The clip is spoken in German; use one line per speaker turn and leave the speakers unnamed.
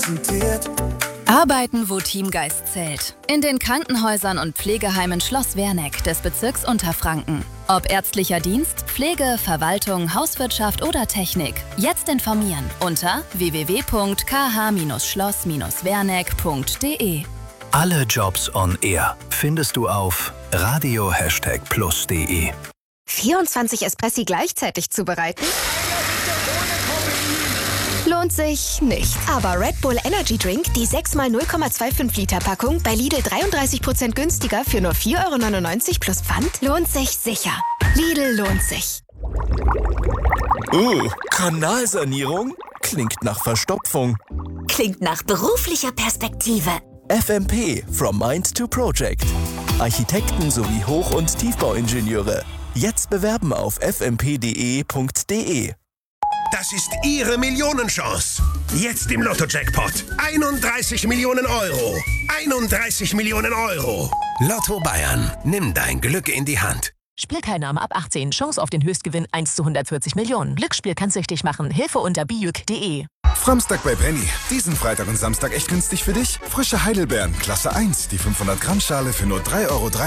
präsentiert.
Arbeiten, wo Teamgeist zählt. In den Krankenhäusern und Pflegeheimen Schloss Werneck des Bezirks Unterfranken. Ob ärztlicher Dienst, Pflege, Verwaltung, Hauswirtschaft oder Technik. Jetzt informieren unter www.kh-schloss-werneck.de.
Alle Jobs on Air findest du auf radio+de.
24 Espressi gleichzeitig zubereiten? Lohnt sich nicht. Aber Red Bull Energy Drink, die 6x 0,25 Liter Packung, bei Lidl 33% günstiger für nur 4,99 € plus Pfand, lohnt sich sicher. Lidl lohnt sich.
Kanalsanierung? Klingt nach Verstopfung.
Klingt nach beruflicher Perspektive.
FMP, From Mind to Project. Architekten sowie Hoch- und Tiefbauingenieure. Jetzt bewerben auf fmp.de.
Das ist Ihre Millionenchance. Jetzt im Lotto-Jackpot. 31 Millionen Euro. 31 Millionen Euro. Lotto Bayern. Nimm dein Glück in die Hand.
Spielteilnahme ab 18. Chance auf den Höchstgewinn 1 zu 140 Millionen. Glücksspiel kann süchtig machen. Hilfe unter bijuk.de.
Framstag bei Penny. Diesen Freitag und Samstag echt günstig für dich? Frische Heidelbeeren, Klasse 1. Die 500 Gramm Schale für nur 3,03 €